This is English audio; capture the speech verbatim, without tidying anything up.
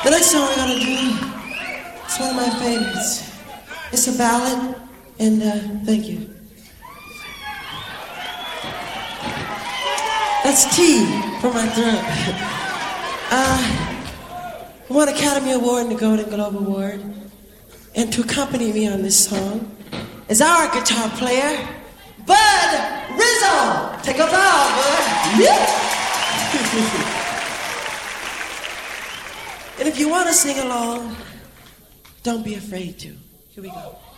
The next song we're gonna do, it's one of my favorites. It's a ballad, and uh, thank you. That's tea for my throat. uh, won Academy Award and the Golden Globe Award. And to accompany me on this song is our guitar player, Bud Rizzo. Take a bow, Bud. Yeah. And if you want to sing along, don't be afraid to. Here we go.